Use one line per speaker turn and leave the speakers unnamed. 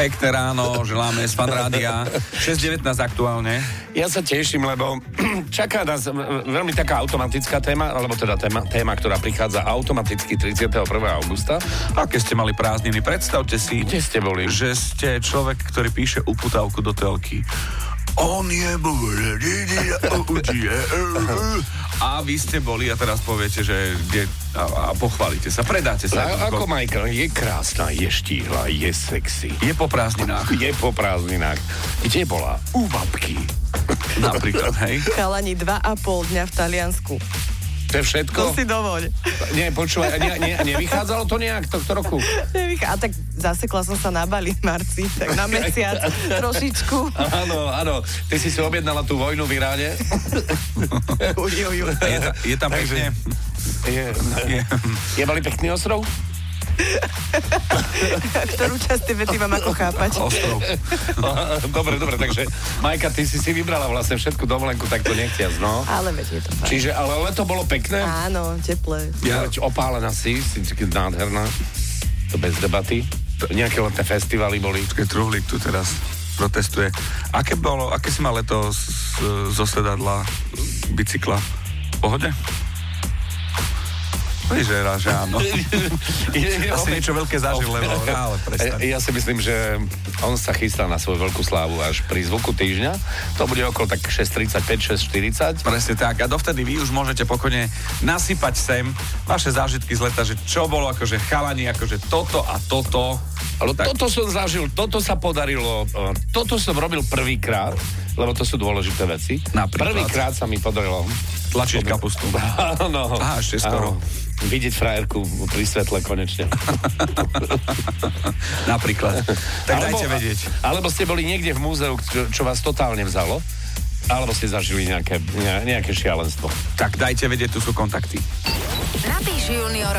Pekné ráno, želáme z Fan Rádia. 6.19 aktuálne.
Ja sa teším, lebo čaká nás veľmi taká automatická téma, alebo teda téma, ktorá prichádza automaticky 31. augusta.
Aké ste mali prázdniny? Predstavte si,
Kde ste boli?
že ste človek, ktorý píše uputávku do telky. On je a vy ste boli a teraz poviete, že kde, a pochválite sa, predáte sa.
Ako Michael, je krásna, je štíhla, je sexy.
Je po prázdninách.
Je po prázdninách. Kde bola? U babky.
Napríklad, hej?
Chalani 2,5 dňa v Taliansku.
To je všetko?
To si dovoľ.
Nie, počúvaj, nevychádzalo to nejak tohto roku?
A tak zasekla som sa na Bali v marci, tak na mesiac trošičku.
Áno. Ty si objednala tú vojnu v Iráne?
Je tam pekne.
Je Bali pekný ostrov?
Ktorú časť tej vety mám ako chápať?
Ostrov.
Dobre, takže Majka, ty si vybrala vlastne všetku dovolenku, tak to nechtiac, no.
Ale veď je to fajn.
Čiže, ale leto bolo pekné?
Áno, teplé.
Opálená si nádherná. To bez debaty. Nejaké letné festivaly boli.
Truhlík tu teraz protestuje. Aké si mal leto zo sedadla bicykla? V pohode? Vyžera, že áno. Asi niečo veľké zažil, lebo ale prestaň.
Ja si myslím, že on sa chystá na svoju veľkú slávu až pri zvuku týždňa. To bude okolo tak 6.35, 6.40.
Presne tak. A dovtedy vy už môžete pokojne nasypať sem vaše zážitky z leta, že čo bolo akože chalani, akože toto a toto.
Ale toto som zažil, toto sa podarilo, toto som robil prvýkrát, lebo to sú dôležité veci.
Napríklad?
Prvýkrát sa mi podarilo
Tlačiť kapustu.
Áno.
Aha, ešte skoro.
Vidieť frajerku pri svetle konečne.
Napríklad. Tak dajte vedieť.
Alebo ste boli niekde v múzeu, čo vás totálne vzalo, alebo ste zažili nejaké šialenstvo.
Tak dajte vedieť, tu sú kontakty.
Napíš juniorovi